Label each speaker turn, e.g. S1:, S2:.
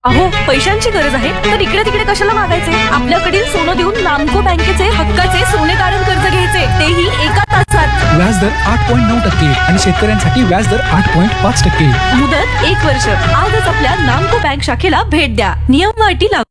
S1: अहो, पैशांची गरज आहे तर इकडे तिकडे कशाला मागायचे? आपल्याकडील सोनं देऊन नामको बँकेचे हक्काचे सोने तारण कर्ज घ्यायचे, तेही एका तासात.
S2: व्याजदर 8.9% आणि शेतकऱ्यांसाठी व्याजदर 8.5%.
S1: मुदत 1 वर्ष. आजच आपल्या नामको बँक शाखेला भेट द्या. नियम व अटी लागू.